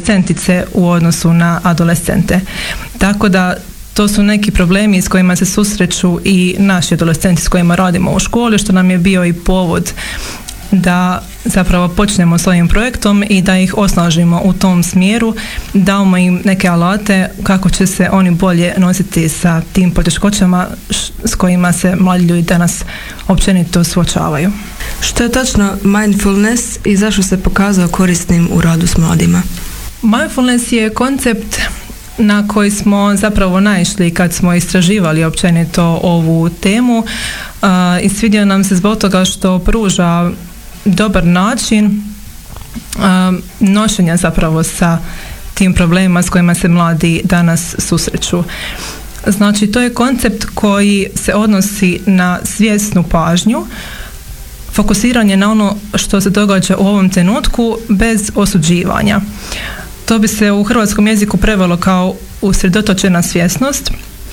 adolescentice u odnosu na adolescente. Tako da to su neki problemi s kojima se susreću i naši adolescenti s kojima radimo u školi, što nam je bio i povod da zapravo počnemo s ovim projektom i da ih osnažimo u tom smjeru, damo im neke alate kako će se oni bolje nositi sa tim poteškoćama s kojima se mladi ljudi danas općenito suočavaju. Što je točno mindfulness i zašto se pokazao korisnim u radu s mladima? Mindfulness je koncept na koji smo zapravo naišli kad smo istraživali općenito ovu temu i svidio nam se zbog toga što pruža dobar način nošenja zapravo sa tim problemima s kojima se mladi danas susreću. Znači, to je koncept koji se odnosi na svjesnu pažnju, fokusiranje na ono što se događa u ovom trenutku bez osuđivanja. To bi se u hrvatskom jeziku prevelo kao usredotočena svjesnost,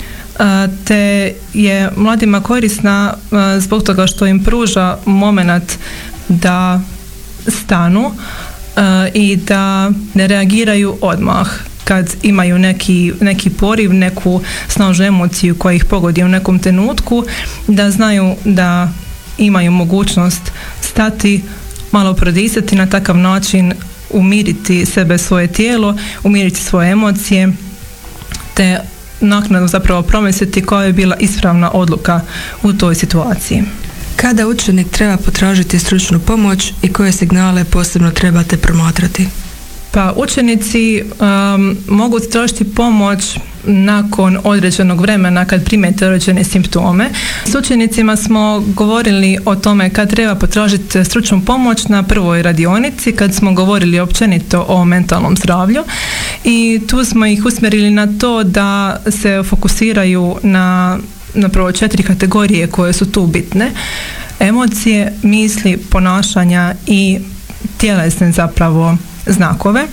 te je mladima korisna zbog toga što im pruža momenat da stanu i da ne reagiraju odmah kad imaju neki poriv, neku snažnu emociju koja ih pogodi u nekom trenutku, da znaju da imaju mogućnost stati, malo prodisati, na takav način umiriti sebe, svoje tijelo, umiriti svoje emocije, te naknadno zapravo promisliti koja je bila ispravna odluka u toj situaciji. Kada učenik treba potražiti stručnu pomoć i koje signale posebno trebate promatrati? Pa učenici mogu tražiti pomoć nakon određenog vremena kad primete određene simptome. S učenicima smo govorili o tome kad treba potražiti stručnu pomoć na prvoj radionici, kad smo govorili općenito o mentalnom zdravlju, i tu smo ih usmjerili na to da se fokusiraju na prvo 4 kategorije koje su tu bitne: emocije, misli, ponašanja i tjelesne zapravo znakove.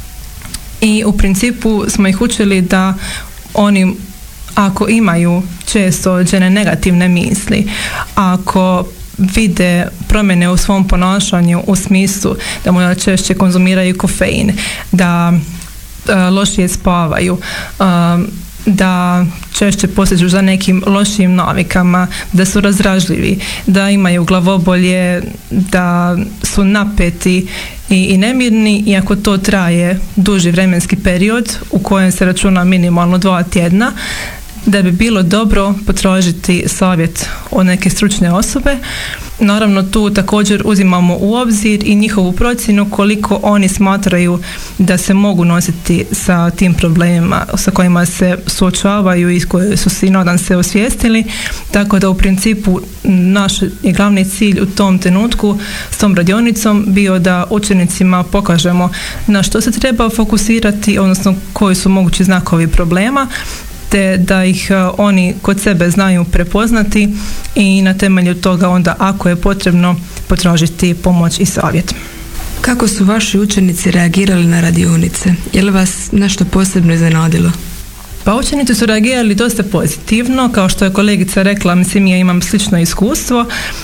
I u principu smo ih učili da oni, ako imaju često određene negativne misli, ako vide promjene u svom ponašanju u smislu da možda češće konzumiraju kofein, da lošije spavaju, da češće posežu za nekim lošim navikama, da su razdražljivi, da imaju glavobolje, da su napeti i nemirni, i ako to traje duži vremenski period u kojem se računa minimalno 2 tjedna, da bi bilo dobro potražiti savjet od neke stručne osobe. Naravno, tu također uzimamo u obzir i njihovu procjenu koliko oni smatraju da se mogu nositi sa tim problemima sa kojima se suočavaju i koje su si, nadam se, osvijestili. Tako da u principu naš je glavni cilj u tom trenutku s tom radionicom bio da učenicima pokažemo na što se treba fokusirati, odnosno koji su mogući znakovi problema, te da ih oni kod sebe znaju prepoznati i na temelju toga onda, ako je potrebno, potražiti pomoć i savjet. Kako su vaši učenici reagirali na radionice? Je li vas nešto posebno iznenadilo? Pa učenici su reagirali dosta pozitivno, kao što je kolegica rekla, mislim, ja imam slično iskustvo,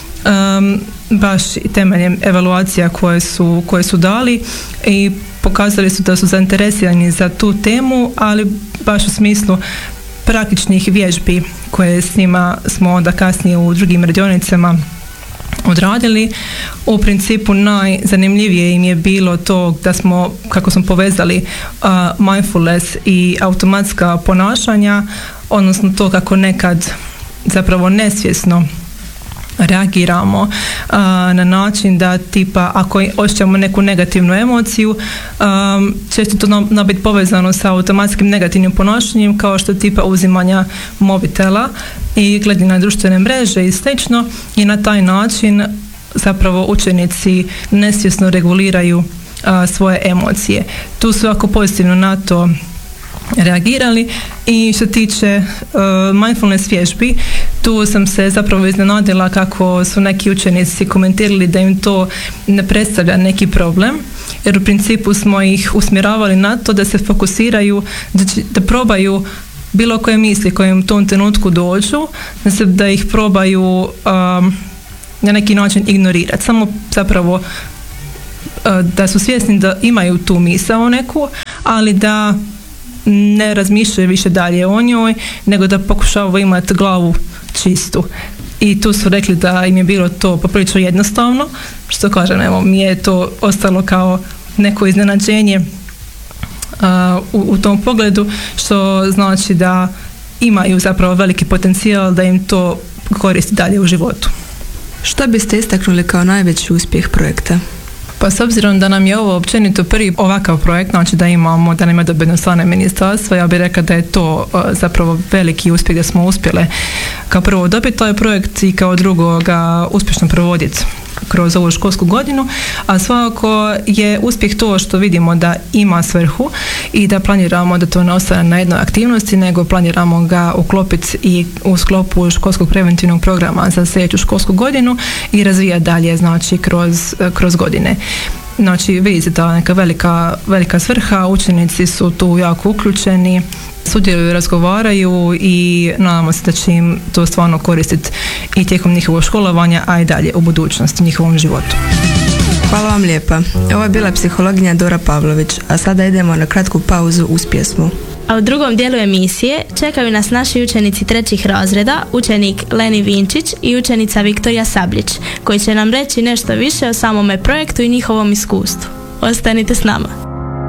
baš temeljem evaluacija koje su dali, i pokazali su da su zainteresirani za tu temu, ali baš u smislu praktičnih vježbi koje s njima smo onda kasnije u drugim radionicama odradili. U principu najzanimljivije im je bilo to da smo, kako smo povezali mindfulness i automatska ponašanja, odnosno to kako nekad zapravo nesvjesno reagiramo na način da tipa ako osjećamo neku negativnu emociju, često to na biti povezano sa automatskim negativnim ponašanjem, kao što tipa uzimanja mobitela i gledanja na društvene mreže i slično, i na taj način zapravo učenici nesvjesno reguliraju svoje emocije. Tu su jako pozitivno na to reagirali. I što tiče mindfulness vježbi, tu sam se zapravo iznenadila kako su neki učenici komentirali da im to ne predstavlja neki problem, jer u principu smo ih usmjeravali na to da se fokusiraju, da probaju bilo koje misli koje im u tom trenutku dođu, da ih probaju na neki način ignorirati, samo zapravo da su svjesni da imaju tu misao neku, ali da ne razmišljaju više dalje o njoj, nego da pokušavaju imati glavu čistu. I tu su rekli da im je bilo to poprilično jednostavno, što kažem, evo, mi je to ostalo kao neko iznenađenje u tom pogledu, što znači da imaju zapravo veliki potencijal da im to koristi dalje u životu. Što biste istaknuli kao najveći uspjeh projekta? Pa s obzirom da nam je ovo općenito prvi ovakav projekt, znači da nam je odobreno strane ministarstva, ja bih rekla da je to zapravo veliki uspjeh da smo uspjele kao prvo dobiti taj projekt i kao drugo ga uspješno provoditi kroz ovu školsku godinu, a svakako je uspjeh to što vidimo da ima svrhu i da planiramo da to ne ostane na jednoj aktivnosti, nego planiramo ga uklopiti i u sklopu školskog preventivnog programa za sljedeću školsku godinu i razvijati dalje, znači kroz godine. Znači vidite da neka velika svrha, učenici su tu jako uključeni, sudjeluju, razgovaraju i nadamo se da će im to stvarno koristiti i tijekom njihovog školovanja, a i dalje u budućnosti, u njihovom životu. Hvala vam lijepa. Ovo je bila psihologinja Dora Pavlović, a sada idemo na kratku pauzu uz pjesmu. A u drugom dijelu emisije čekaju nas naši učenici 3. razreda, učenik Leni Vinčić i učenica Viktorija Sablić, koji će nam reći nešto više o samome projektu i njihovom iskustvu. Ostanite s nama.